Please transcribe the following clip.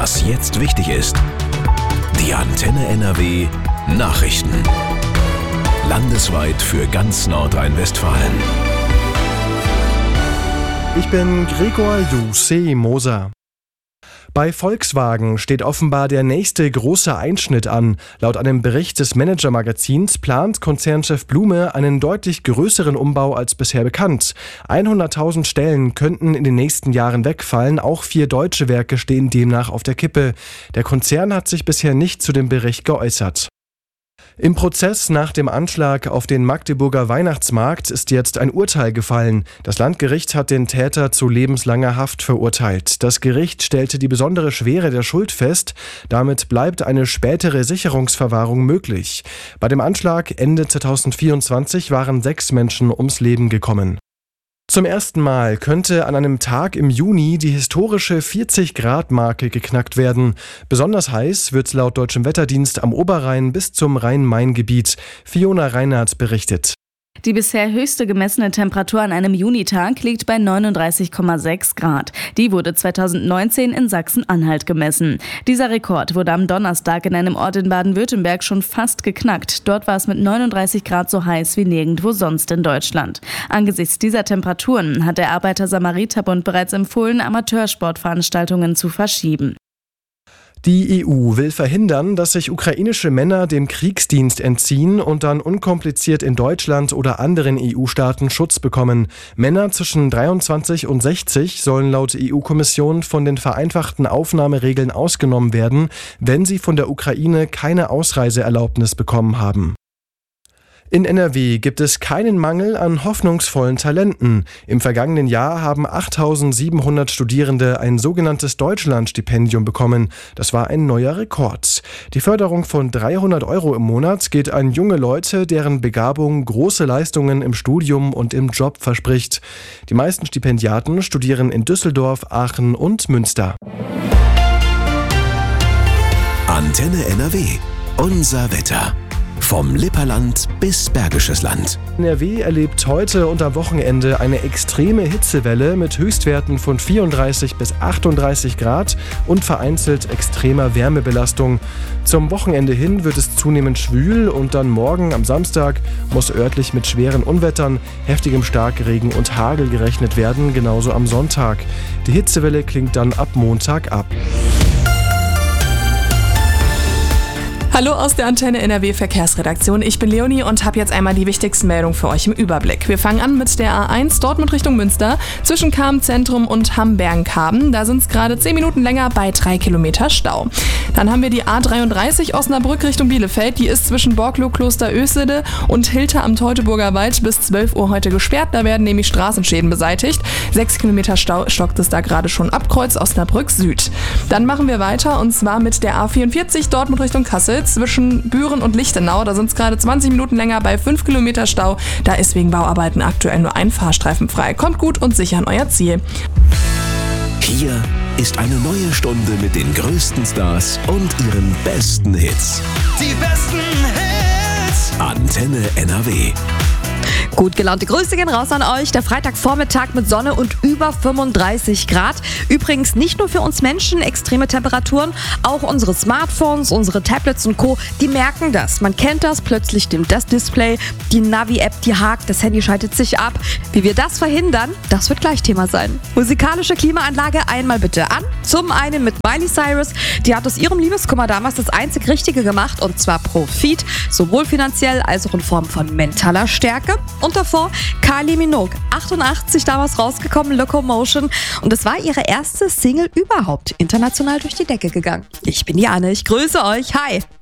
Was jetzt wichtig ist. Die Antenne NRW Nachrichten. Landesweit für ganz Nordrhein-Westfalen. Ich bin Gregor Jussi Moser. Bei Volkswagen steht offenbar der nächste große Einschnitt an. Laut einem Bericht des Manager-Magazins plant Konzernchef Blume einen deutlich größeren Umbau als bisher bekannt. 100.000 Stellen könnten in den nächsten Jahren wegfallen. Auch 4 deutsche Werke stehen demnach auf der Kippe. Der Konzern hat sich bisher nicht zu dem Bericht geäußert. Im Prozess nach dem Anschlag auf den Magdeburger Weihnachtsmarkt ist jetzt ein Urteil gefallen. Das Landgericht hat den Täter zu lebenslanger Haft verurteilt. Das Gericht stellte die besondere Schwere der Schuld fest. Damit bleibt eine spätere Sicherungsverwahrung möglich. Bei dem Anschlag Ende 2024 waren 6 Menschen ums Leben gekommen. Zum ersten Mal könnte an einem Tag im Juni die historische 40-Grad-Marke geknackt werden. Besonders heiß wird es laut Deutschem Wetterdienst am Oberrhein bis zum Rhein-Main-Gebiet. Fiona Reinhardt berichtet. Die bisher höchste gemessene Temperatur an einem Junitag liegt bei 39,6 Grad. Die wurde 2019 in Sachsen-Anhalt gemessen. Dieser Rekord wurde am Donnerstag in einem Ort in Baden-Württemberg schon fast geknackt. Dort war es mit 39 Grad so heiß wie nirgendwo sonst in Deutschland. Angesichts dieser Temperaturen hat der Arbeiter-Samariter-Bund bereits empfohlen, Amateursportveranstaltungen zu verschieben. Die EU will verhindern, dass sich ukrainische Männer dem Kriegsdienst entziehen und dann unkompliziert in Deutschland oder anderen EU-Staaten Schutz bekommen. Männer zwischen 23 und 60 sollen laut EU-Kommission von den vereinfachten Aufnahmeregeln ausgenommen werden, wenn sie von der Ukraine keine Ausreiseerlaubnis bekommen haben. In NRW gibt es keinen Mangel an hoffnungsvollen Talenten. Im vergangenen Jahr haben 8.700 Studierende ein sogenanntes Deutschlandstipendium bekommen. Das war ein neuer Rekord. Die Förderung von 300 € im Monat geht an junge Leute, deren Begabung große Leistungen im Studium und im Job verspricht. Die meisten Stipendiaten studieren in Düsseldorf, Aachen und Münster. Antenne NRW. Unser Wetter. Vom Lipperland bis Bergisches Land. NRW erlebt heute und am Wochenende eine extreme Hitzewelle mit Höchstwerten von 34 bis 38 Grad und vereinzelt extremer Wärmebelastung. Zum Wochenende hin wird es zunehmend schwül und dann morgen am Samstag muss örtlich mit schweren Unwettern, heftigem Starkregen und Hagel gerechnet werden, genauso am Sonntag. Die Hitzewelle klingt dann ab Montag ab. Hallo aus der Antenne NRW Verkehrsredaktion. Ich bin Leonie und habe jetzt einmal die wichtigsten Meldungen für euch im Überblick. Wir fangen an mit der A1 Dortmund Richtung Münster zwischen Cham-Zentrum und Hamm-Bergen-Kaben. Da sind es gerade 10 Minuten länger bei 3 Kilometer Stau. Dann haben wir die A33 Osnabrück Richtung Bielefeld. Die ist zwischen Borklow, Kloster Oesede und Hilter am Teutoburger Wald bis 12 Uhr heute gesperrt. Da werden nämlich Straßenschäden beseitigt. 6 Kilometer Stau stockt es da gerade schon ab Kreuz Osnabrück Süd. Dann machen wir weiter und zwar mit der A44 Dortmund Richtung Kassel zwischen Büren und Lichtenau. Da sind es gerade 20 Minuten länger bei 5 Kilometer Stau. Da ist wegen Bauarbeiten aktuell nur ein Fahrstreifen frei. Kommt gut und sicher an euer Ziel. Hier ist eine neue Stunde mit den größten Stars und ihren besten Hits. Die besten Hits. Antenne NRW. Gut gelaunte Grüße gehen raus an euch. Der Freitagvormittag mit Sonne und über 35 Grad. Übrigens nicht nur für uns Menschen extreme Temperaturen, auch unsere Smartphones, unsere Tablets und Co., die merken das. Man kennt das, plötzlich dimmt das Display, die Navi-App, die hakt, das Handy schaltet sich ab. Wie wir das verhindern, das wird gleich Thema sein. Musikalische Klimaanlage einmal bitte an. Zum einen mit Miley Cyrus, die hat aus ihrem Liebeskummer damals das einzig Richtige gemacht und zwar Profit, sowohl finanziell als auch in Form von mentaler Stärke. Und davor Kylie Minogue, 88 damals rausgekommen, Locomotion. Und es war ihre erste Single überhaupt, international durch die Decke gegangen. Ich bin die Anne, ich grüße euch, hi!